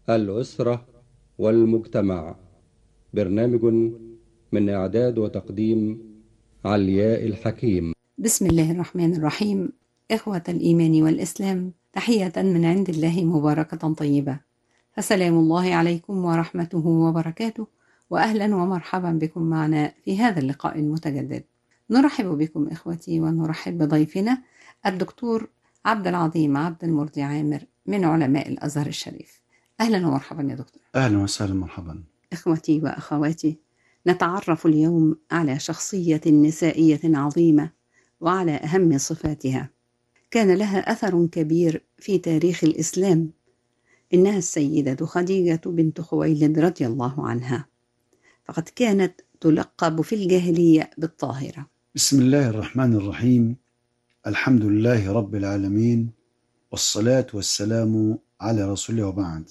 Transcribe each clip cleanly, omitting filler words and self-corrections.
الأسرة والمجتمع. برنامج من إعداد وتقديم علياء الحكيم. بسم الله الرحمن الرحيم. إخوة الإيمان والإسلام، تحية من عند الله مباركة طيبة، فسلام الله عليكم ورحمته وبركاته، وأهلا ومرحبا بكم معنا في هذا اللقاء المتجدد. نرحب بكم إخوتي، ونرحب بضيفنا الدكتور عبد العظيم عبد المرضي عامر من علماء الأزهر الشريف. أهلا ومرحبا يا دكتور. أهلا وسهلا، مرحبا. إخوتي وأخواتي، نتعرف اليوم على شخصية نسائية عظيمة وعلى أهم صفاتها كان لها أثر كبير في تاريخ الإسلام. إنها السيدة خديجة بنت خويلد رضي الله عنها، فقد كانت تلقب في الجاهلية بالطاهرة. بسم الله الرحمن الرحيم. الحمد لله رب العالمين، والصلاة والسلام على رسول الله، وبعد.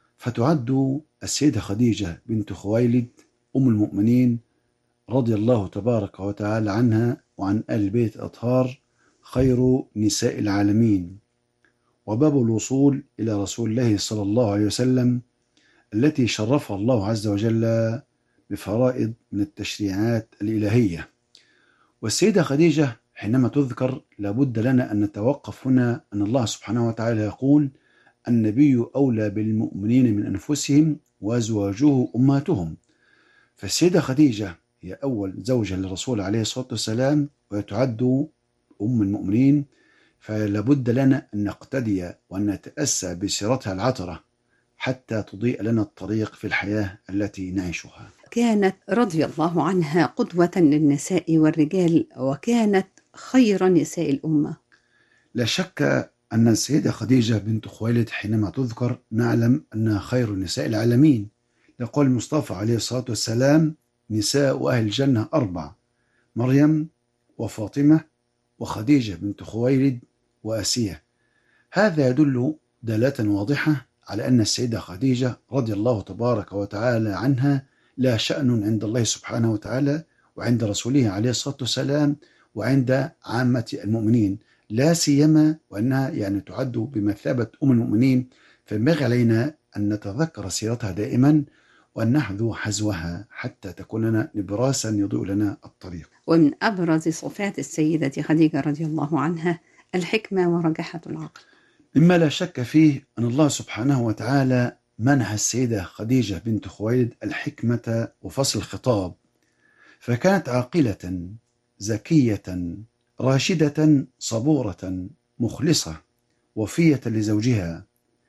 فتعد السيدة خديجة بنت خويلد أم المؤمنين رضي الله تبارك وتعالى عنها وعن آل البيت الأطهار خير نساء العالمين، وباب الوصول إلى رسول الله صلى الله عليه وسلم، التي شرفها الله عز وجل بفرائض من التشريعات الإلهية. والسيدة خديجة حينما تذكر لابد لنا أن نتوقف هنا، أن الله سبحانه وتعالى يقول: النبي أولى بالمؤمنين من أنفسهم وأزواجه أمهاتهم. فالسيدة خديجة هي أول زوجة للرسول عليه الصلاة والسلام، وتعد أم المؤمنين، فلابد لنا أن نقتدي وأن نتأسى بسيرتها العطرة حتى تضيء لنا الطريق في الحياة التي نعيشها. كانت رضي الله عنها قدوة للنساء والرجال، وكانت خير نساء الأمة. لا شك أن السيدة خديجة بنت خويلد حينما تذكر نعلم أنها خير نساء العالمين، لقول المصطفى عليه الصلاة والسلام: نساء أهل الجنة 4: مريم وفاطمة وخديجة بنت خويلد وآسية. هذا يدل دلالة واضحة على أن السيدة خديجة رضي الله تبارك وتعالى عنها لا شأن عند الله سبحانه وتعالى وعند رسوله عليه الصلاة والسلام وعند عامة المؤمنين، لا سيما وأنها تعد بمثابة أم المؤمنين. فينبغي علينا أن نتذكر سيرتها دائما وأن نحذو حذوها حتى تكون لنا نبراسا يضيء لنا الطريق. ومن أبرز صفات السيدة خديجة رضي الله عنها الحكمة ورجحة العقل، مما لا شك فيه أن الله سبحانه وتعالى منح السيدة خديجة بنت خويلد الحكمة وفصل الخطاب، فكانت عاقلة ذكية راشدة صبورة مخلصة وفية لزوجها،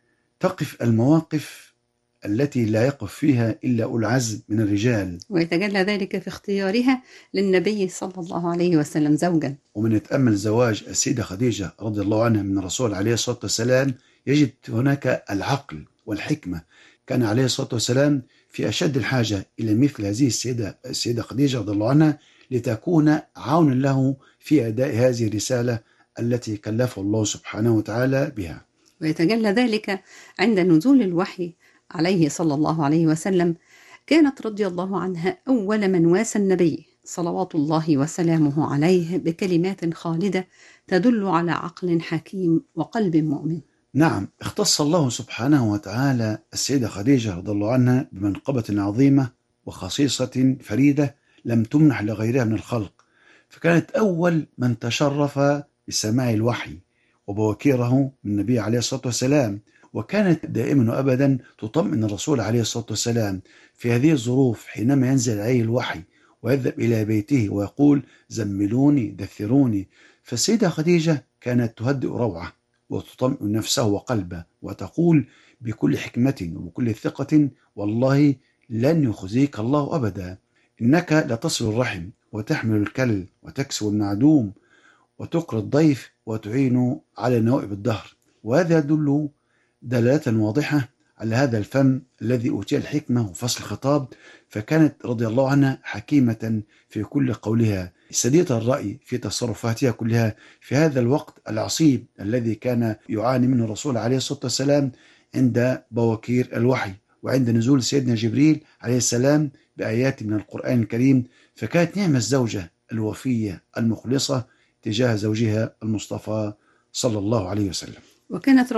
تقف المواقف التي لا يقف فيها إلا أولو العزم من الرجال، ويتجلى ذلك في اختيارها للنبي صلى الله عليه وسلم زوجا. ومن يتأمل زواج السيدة خديجة رضي الله عنها من الرسول عليه الصلاة والسلام يجد هناك العقل والحكمة. كان عليه الصلاة والسلام في أشد الحاجة إلى مثل هذه السيدة خديجة رضي الله عنها لتكون عونا له في أداء هذه الرسالة التي كلفه الله سبحانه وتعالى بها. ويتجلى ذلك عند نزول الوحي عليه صلى الله عليه وسلم. كانت رضي الله عنها أول من واسى النبي صلوات الله وسلامه عليه بكلمات خالدة تدل على عقل حكيم وقلب مؤمن. نعم، اختص الله سبحانه وتعالى السيدة خديجة رضي الله عنها بمنقبة عظيمة وخصيصة فريدة لم تمنح لغيرها من الخلق، فكانت أول من تشرف بسماع الوحي وبوكيره من النبي عليه الصلاة والسلام، وكانت دائما وأبدا تطمئن الرسول عليه الصلاة والسلام في هذه الظروف حينما ينزل عليه الوحي ويذهب إلى بيته ويقول: زملوني دثروني. فالسيدة خديجة كانت تهدئ روعه وتطمئن نفسه وقلبه وتقول بكل حكمة وبكل ثقة: والله لن يخزيك الله أبدا، إنك لتصل الرحم وتحمل الكل وتكسو المعدوم وتقري الضيف وتعين على نوائب الدهر. وهذا يدل دلالة واضحة على هذا الفم الذي أوتي الحكمة وفصل الخطاب. فكانت رضي الله عنها حكيمة في كل قولها، سديدة الرأي في تصرفاتها كلها في هذا الوقت العصيب الذي كان يعاني منه الرسول عليه الصلاة والسلام عند بوكير الوحي وعند نزول سيدنا جبريل عليه السلام بآيات من القرآن الكريم. فكانت نعمة الزوجة الوفية المخلصة تجاه زوجها المصطفى صلى الله عليه وسلم. وكانت